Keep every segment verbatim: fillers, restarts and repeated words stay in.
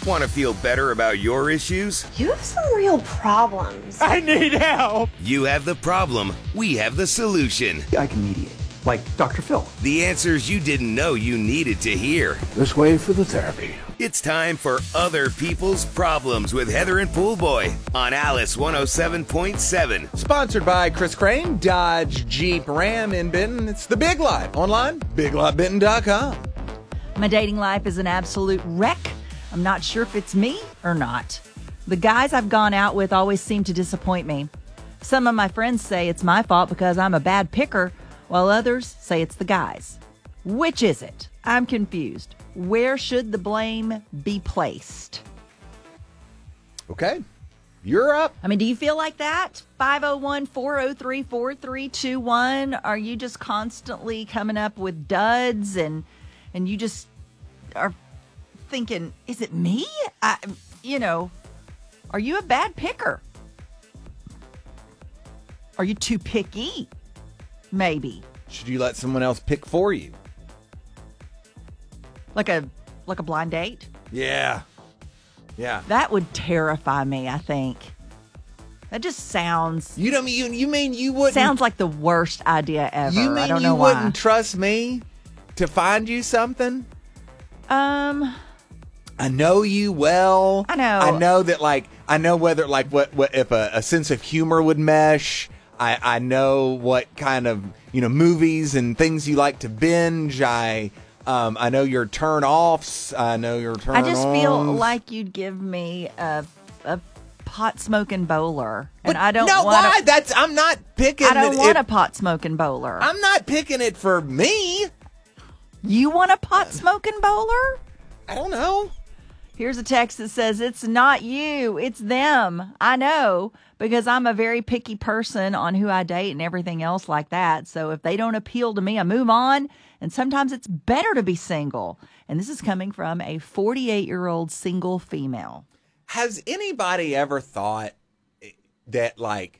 Want to feel better about your issues? You have some real problems. I need help. You have the problem, we have the solution. I can mediate, like Doctor Phil. The answers you didn't know you needed to hear. This way for the therapy. It's time for Other People's Problems with Heather and Poolboy on Alice one oh seven point seven. Sponsored by Chris Crane, Dodge, Jeep, Ram in Benton. It's the Big Lot. Online, big lot benton dot com. My dating life is an absolute wreck. I'm not sure if it's me or not. The guys I've gone out with always seem to disappoint me. Some of my friends say it's my fault because I'm a bad picker, while others say it's the guys. Which is it? I'm confused. Where should the blame be placed? Okay, you're up. I mean, do you feel like that? five oh one, four oh three, four three two one. Are you just constantly coming up with duds and and you just are thinking, is it me? I, you know, are you a bad picker? Are you too picky? Maybe. Should you let someone else pick for you? Like a like a blind date? Yeah. Yeah. That would terrify me, I think. That just sounds You don't mean you, you mean you wouldn't sounds like the worst idea ever. You mean I don't you know why. wouldn't trust me to find you something? Um I know you well. I know. I know that, like, I know whether, like, what, what if a, a sense of humor would mesh. I, I know what kind of, you know, movies and things you like to binge. I, um, I know your turn-offs. I know your turn-ons. I just feel like you'd give me a, a pot-smoking bowler. And But I don't no, want why? That's, I'm not picking I don't it. want it- a pot-smoking bowler. I'm not picking it for me. You want a pot-smoking bowler? I don't know. Here's a text that says, it's not you, it's them. I know, because I'm a very picky person on who I date and everything else like that. So if they don't appeal to me, I move on. And sometimes it's better to be single. And this is coming from a forty-eight-year-old single female. Has anybody ever thought that, like,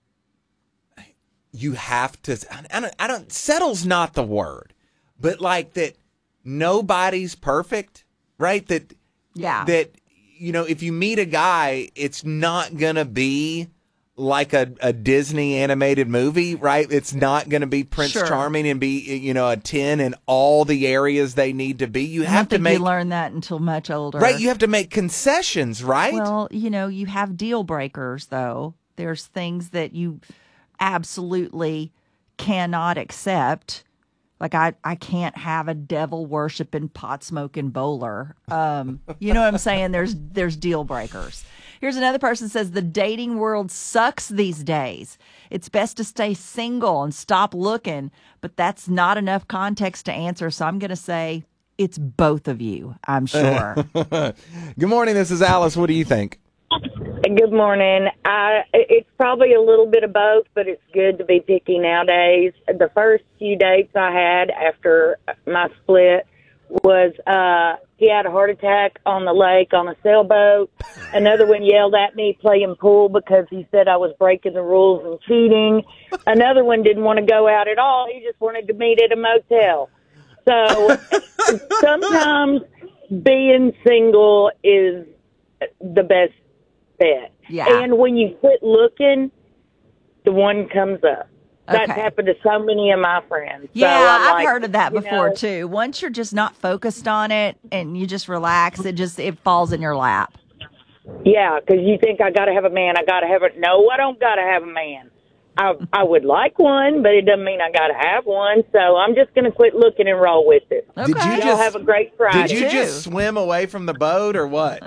you have to, I don't, I don't, settle's not the word, but like that nobody's perfect, right? That, Yeah. that, you know, if you meet a guy, it's not going to be like a, a Disney animated movie, right? It's not going to be Prince Sure. Charming and be, you know, a ten in all the areas they need to be. You I have don't to think make, you learn that until much older. right? You have to make concessions, right? Well, you know, you have deal breakers, though. There's things that you absolutely cannot accept. Like, I, I can't have a devil-worshiping, pot-smoking bowler. Um, you know what I'm saying? There's there's deal breakers. Here's another person says, the dating world sucks these days. It's best to stay single and stop looking. But that's not enough context to answer, so I'm going to say it's both of you, I'm sure. Good morning. This is Alice. What do you think? Good morning. I, it's probably a little bit of both, but it's good to be picky nowadays. The first few dates I had after my split was uh, he had a heart attack on the lake on a sailboat. Another one yelled at me playing pool because he said I was breaking the rules and cheating. Another one didn't want to go out at all. He just wanted to meet at a motel. So sometimes being single is the best bet. Yeah. And when you quit looking, the one comes up. That's Okay. happened to so many of my friends. Yeah, so I'm I've like, heard of that you before know, too. Once you're just not focused on it and you just relax, it just it falls in your lap. Yeah, because you think I got to have a man. I got to have a no. I don't got to have a man. I I would like one, but it doesn't mean I got to have one. So I'm just going to quit looking and roll with it. Did Okay. you Y'all just have a great Friday. Did you too. just swim away from the boat or what?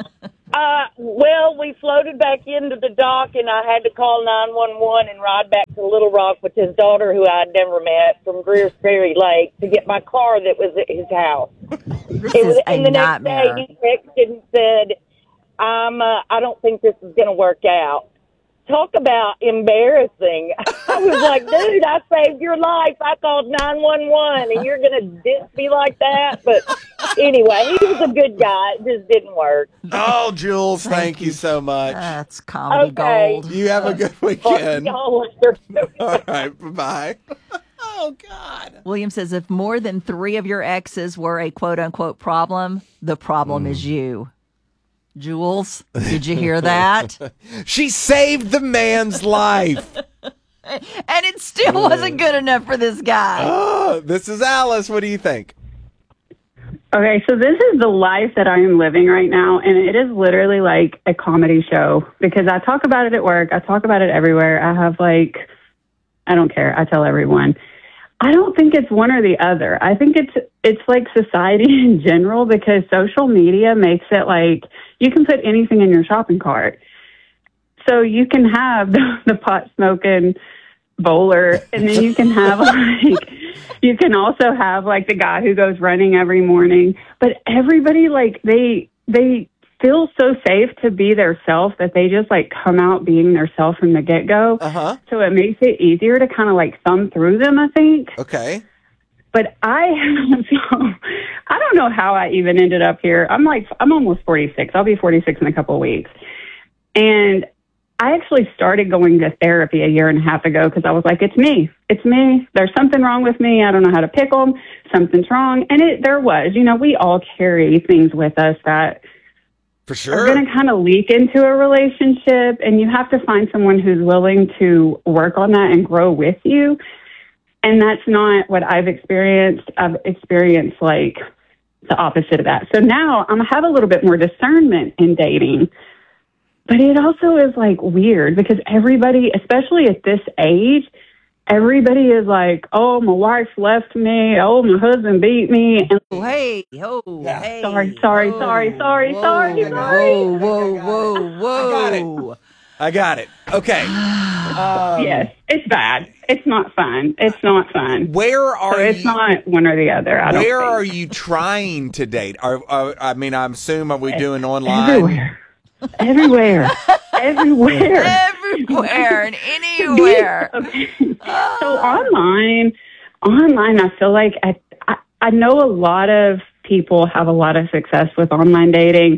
Uh, well, we floated back into the dock, and I had to call nine one one and ride back to Little Rock with his daughter, who I'd never met, from Greers Ferry Lake, to get my car that was at his house. This It was, is a and the nightmare. next day, he texted and said, "I'm. Uh, I don't think this is going to work out." Talk about embarrassing. I was like, dude, I saved your life. I called nine one one, and you're going to diss me like that? But anyway, he was a good guy. It just didn't work. Oh, Jules, thank, you so much. That's comedy Okay. gold. You have a good weekend. All All right, bye-bye. Oh, God. William says, if more than three of your exes were a quote-unquote problem, the problem Mm. is you. Jules, did you hear that? She saved the man's life. And it still wasn't good enough for this guy. Oh, this is Alice. What do you think? Okay, so this is the life that I am living right now, and it is literally like a comedy show because I talk about it at work. I talk about it everywhere. I have like, I don't care. I tell everyone. I don't think it's one or the other. I think it's it's like society in general because social media makes it like you can put anything in your shopping cart. So you can have the, the pot smoking bowler, and then you can have like you can also have like the guy who goes running every morning. But everybody like they they feel so safe to be their self that they just like come out being their self from the get go. Uh-huh. So it makes it easier to kind of like thumb through them, I think. Okay. But I so I don't know how I even ended up here. I'm like I'm almost forty-six. I'll be forty-six in a couple of weeks. And I actually started going to therapy a year and a half ago because I was like, it's me. It's me. There's something wrong with me. I don't know how to pick them. Something's wrong. And it, there was. You know, we all carry things with us that For sure. are going to kind of leak into a relationship. And you have to find someone who's willing to work on that and grow with you. And that's not what I've experienced. I've experienced, like, the opposite of that. So now I have a little bit more discernment in dating. But it also is like weird because everybody, especially at this age, everybody is like, oh, my wife left me. Oh, my husband beat me. And Oh, hey, oh, Yeah. hey. sorry, sorry, whoa, sorry, sorry, whoa, sorry, whoa, sorry. Whoa, whoa, whoa, whoa. I got it. I got it. Okay. Um, Yes, it's bad. It's not fun. It's not fun. Where are So it's you? not one or the other. I don't Where think. are you trying to date? Are, are I mean, I assume are we doing online? Everywhere. Everywhere. Everywhere. Everywhere and anywhere. Okay. So online, online, I feel like I, I, I know a lot of people have a lot of success with online dating.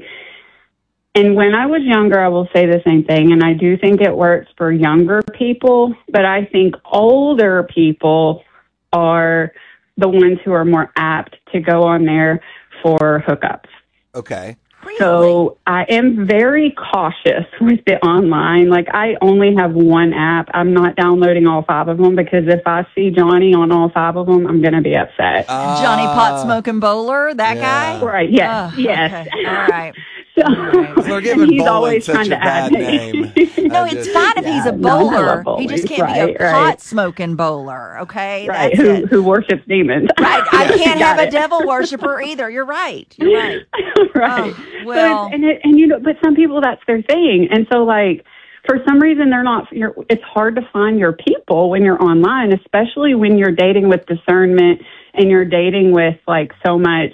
And when I was younger, I will say the same thing. And I do think it works for younger people, but I think older people are the ones who are more apt to go on there for hookups. Okay. So I am very cautious with the online. Like, I only have one app. I'm not downloading all five of them because if I see Johnny on all five of them, I'm going to be upset. Uh, Johnny Pot Smoking Bowler, that yeah. guy? right, yes, Oh, yes. okay. All right. So, So they're giving and he's bowling always such trying a to add bad name. No, I it's just- fine if he's a Yeah, no, I bowler. love He just bowling. can't be Right, a right. pot smoking bowler. Okay, right, that's who, it. who worships demons. Right, I can't Got have a it. devil worshiper either. You're right. You're right. right. Oh, So well- it's, and it, and you know, but some people that's their thing, and so like for some reason they're not. You're, it's hard to find your people when you're online, especially when you're dating with discernment and you're dating with like so much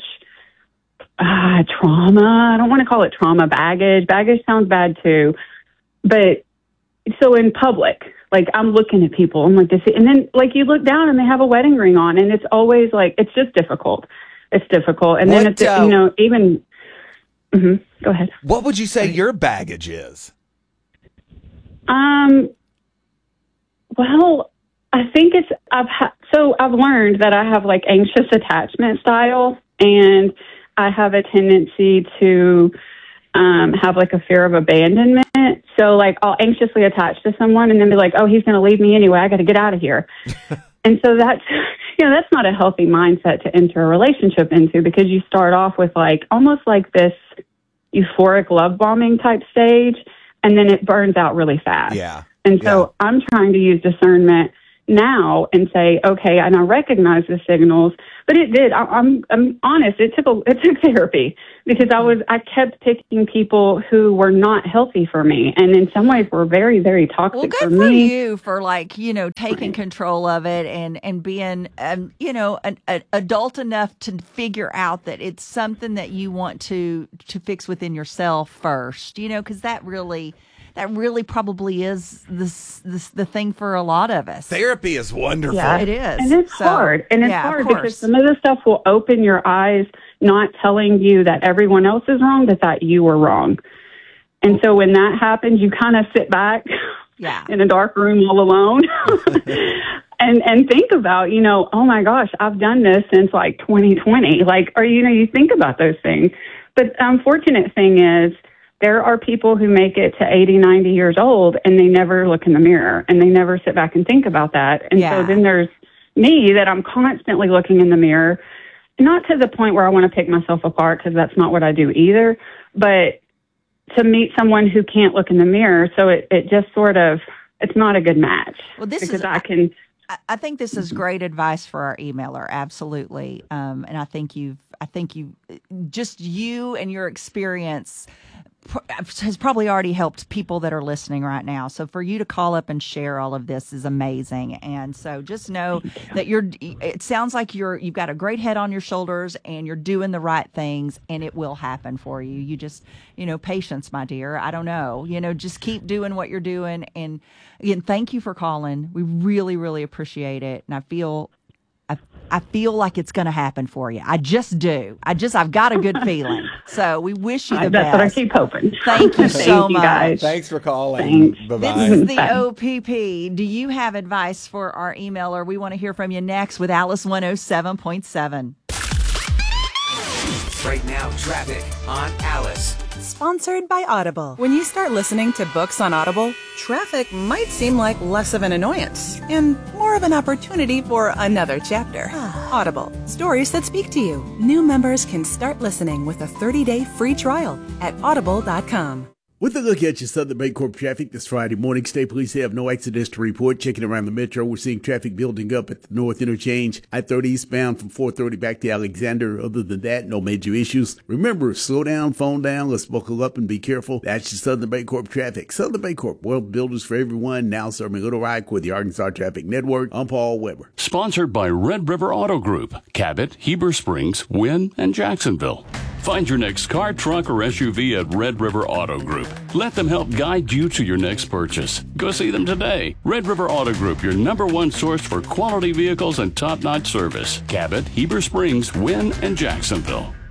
uh, trauma. I don't want to call it trauma. Baggage. Baggage sounds bad too, but so in public. Like, I'm looking at people, I'm like, this, and then, like, you look down and they have a wedding ring on, and it's always, like, it's just difficult. It's difficult. And then, What, it's, uh, you know, even, hmm go ahead. What would you say your baggage is? Um, well, I think it's, I've ha- so I've learned that I have, like, anxious attachment style, and I have a tendency to um, have, like, a fear of abandonment. So, like, I'll anxiously attach to someone and then be like, oh, he's going to leave me anyway. I got to get out of here. And so that's, you know, that's not a healthy mindset to enter a relationship into because you start off with, like, almost like this euphoric love bombing type stage, and then it burns out really fast. Yeah. And so I'm trying to use discernment now and say, okay, and I recognize the signals, but it did. I, I'm I'm honest. It took a, it took therapy because I was I kept picking people who were not healthy for me, and in some ways were very very toxic Well, good for for me. you for like you know taking control of it and and being um, you know an, an adult enough to figure out that it's something that you want to to fix within yourself first. You know, because that really. That really probably is this, this the thing for a lot of us. Therapy is wonderful. Yeah. It is. And it's So, hard. And it's yeah, of hard course. because some of the stuff will open your eyes, not telling you that everyone else is wrong, but that you were wrong. And so when that happens, you kind of sit back Yeah. in a dark room all alone and, and think about, you know, oh my gosh, I've done this since like twenty twenty. Like, or, you know, you think about those things. But the unfortunate thing is, there are people who make it to eighty, ninety years old and they never look in the mirror and they never sit back and think about that. And Yeah. so then there's me that I'm constantly looking in the mirror, not to the point where I want to pick myself apart because that's not what I do either, but to meet someone who can't look in the mirror. So it, it just sort of, it's not a good match. Well, this because is, I can. I, I think this is great advice for our emailer. Absolutely. Um, and I think you've, I think you, just you and your experience has probably already helped people that are listening right now. So for you to call up and share all of this is amazing. And so just know that you're, it sounds like you're, you've got a great head on your shoulders and you're doing the right things and it will happen for you. You just, you know, patience, my dear. I don't know, you know, just keep doing what you're doing. And again, thank you for calling. We really, really appreciate it. And I feel I, I feel like it's going to happen for you. I just do. I just, I've got a good feeling. So we wish you the That's best. what I keep hoping. Thank you Thank so you, much. guys. Thanks for calling. Thanks. Bye-bye. This is the Bye. O P P. Do you have advice for our emailer? We want to hear from you next with Alice one oh seven point seven. Right now, traffic on Alice. Sponsored by Audible. When you start listening to books on Audible, traffic might seem like less of an annoyance and more of an opportunity for another chapter. Audible. Stories that speak to you. New members can start listening with a thirty-day free trial at audible dot com. With a look at your Southern Bancorp traffic this Friday morning, State Police have no accidents to report. Checking around the metro, we're seeing traffic building up at the North Interchange. I thirty eastbound from four thirty back to Alexander. Other than that, no major issues. Remember, slow down, phone down, let's buckle up and be careful. That's your Southern Bancorp traffic. Southern Bancorp, world builders for everyone, now serving Little Rock with the Arkansas Traffic Network. I'm Paul Weber. Sponsored by Red River Auto Group, Cabot, Heber Springs, Wynn, and Jacksonville. Find your next car, truck, or S U V at Red River Auto Group. Let them help guide you to your next purchase. Go see them today. Red River Auto Group, your number one source for quality vehicles and top-notch service. Cabot, Heber Springs, Wynn, and Jacksonville.